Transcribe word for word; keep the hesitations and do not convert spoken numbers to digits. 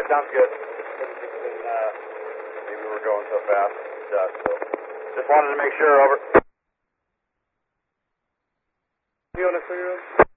sounds good. And, uh, maybe we're going so fast. Uh, so just wanted to make sure, over. You on a cigarette?